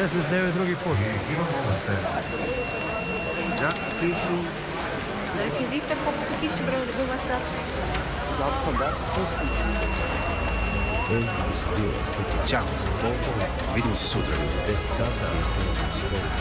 69 drugi put. Da, pišu. Rekvizite koliko piše broj WhatsApp. Ćao. Vidimo se sutra. 10 sati.